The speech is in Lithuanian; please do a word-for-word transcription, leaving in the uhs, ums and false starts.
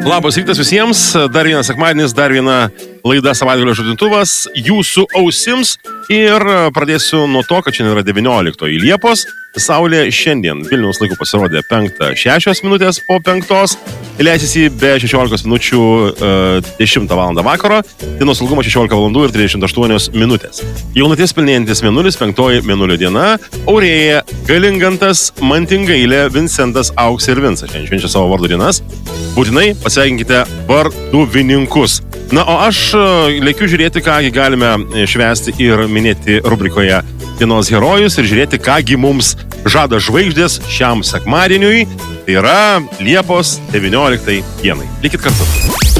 Labas rytas visiems, dar vienas sekmadienis, dar viena laida Savaitgalio žadintuvas jūsų ausims ir pradėsiu nuo to, kad šiandien yra devynioliktoji Liepos. Saulė šiandien Vilniaus laiku pasirodė penktą šešios minutės po penktos, leisėsi be šešiolikos minučių dešimtą valandą vakaro, dienos ilgumas šešiolika valandų ir trisdešimt aštuonios minutės. Jaunaties pilnėjantis mėnulis, penktoji mėnulio diena, Aurėja, Galingantas, Mantingailė, Vincentas, Auksė ir Vincas šiandien švenčia savo vardo dienas. Būtinai pasveikinkite varduvininkus. Na, o aš lėkiu žiūrėti, kągi galime švęsti ir minėti rubrikoje Dienos herojus ir žiūrėti, kągi mums žada žvaigždės šiam sekmadieniui, tai yra Liepos devynioliktai dienai. Likit kartu.